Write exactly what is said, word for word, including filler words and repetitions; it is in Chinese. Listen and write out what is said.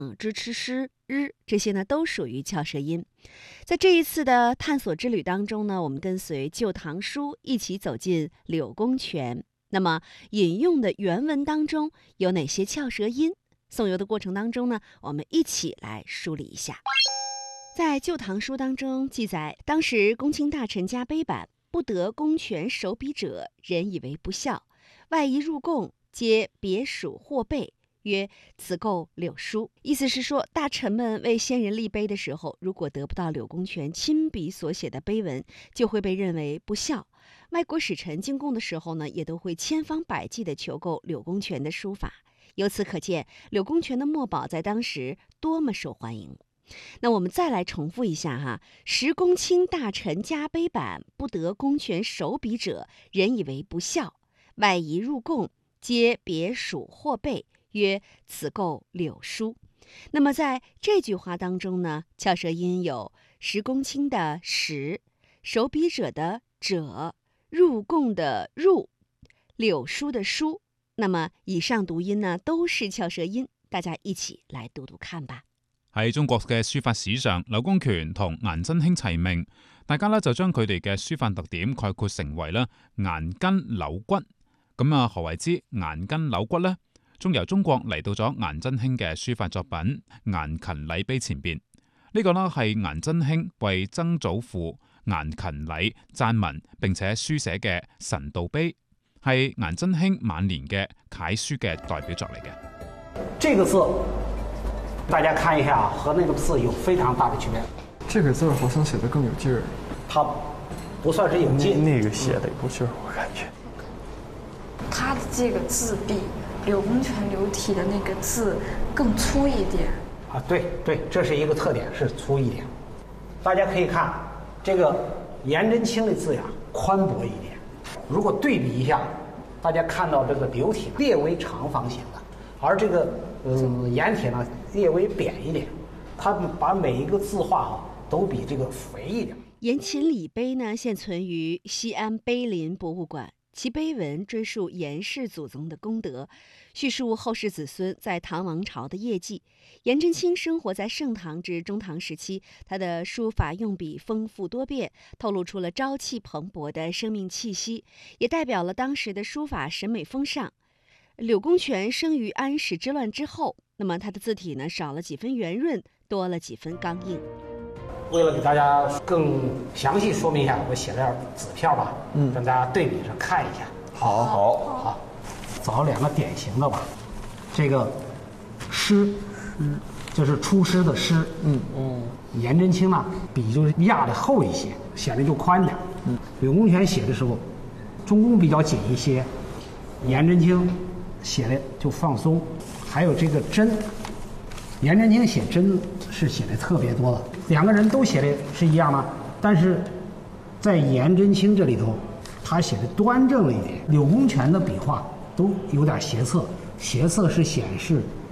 支、吃、诗、日，这些呢都属于翘舌音。在这一次的探索之旅当中呢，我们跟随《旧唐书》一起走进柳公泉。那么引用的原文当中有哪些翘舌音？诵游的过程当中呢，我们一起来梳理一下。在《旧唐书》当中记载，当时公卿大臣加碑版，不得公权守笔者，人以为不孝，外夷入贡，皆别属或备，曰此构柳书。意思是说，大臣们为先人立碑的时候，如果得不到柳公权亲笔所写的碑文，就会被认为不孝。外国使臣进贡的时候呢，也都会千方百计地求购柳公权的书法。由此可见，柳公权的墨宝在当时多么受欢迎。那我们再来重复一下哈：时公卿大臣加碑版，不得公权守笔者，人以为不孝，外夷入贡，皆别属或备，曰此构柳书。那么在这句话当中呢，翘舌音有时公卿的时、守笔者的者、入贡的入、柳书的书。那么以上讀音呢都是翹舌音，大家一起來讀讀看吧。 喺中國嘅書法史上，柳公權同顏真卿齊名，大家咧就將佢哋嘅書法特點概括成為咧顏筋柳骨。咁啊，何為之顏筋柳骨呢？仲由中國嚟到咗顏真卿嘅書法作品《顏勤禮碑》前邊。呢、這個呢係顏真卿為曾祖父顏勤禮撰文並且書寫嘅神道碑，係顏真卿晚年嘅楷書嘅代表作嚟嘅。 這個字大家看一下，和那個字有非常大的區別。 這個字好像寫得更有勁兒。 它不算是有勁， 那那個寫得有勁兒，我感覺。 它的這個字比柳公權柳體的那個字更粗一點。 啊，對對，這是一個特點，是粗一點。大家可以看這個顏真卿的字呀，寬博一點。如果對比一下，大家看到這個柳體略微長方形的，而這個嗯顏體呢略微扁一點，它把每一個字畫哈都比這個肥一點。 顏勤禮碑呢現存於西安碑林博物館，其碑文追溯顏氏祖宗的功德，敘述後世子孫在唐王朝的業績。顏真卿生活在盛唐至中唐時期，他的書法用筆豐富多變，透露出了朝氣蓬勃的生命氣息，也代表了當時的書法審美風尚。柳公權生於安史之亂之後，那麼他的字體呢少了幾分圓潤，多了幾分剛硬。 為了給大家更詳細說明一下，我寫了紙票吧，嗯，讓大家對比着看一下。 好好好，找兩個典型的吧。這個詩，嗯，就是出師的師，嗯嗯。顏真卿呢，筆就是壓的厚一些，顯得就寬點。嗯。柳公權寫的時候，中宮比較緊一些，顏真卿寫的就放鬆。還有這個真，顏真卿寫真是寫的特別多的。兩個人都寫的是一樣的，但是在顏真卿這裡頭，他寫的端正了一點。柳公權的筆畫都有點斜側，斜側是顯示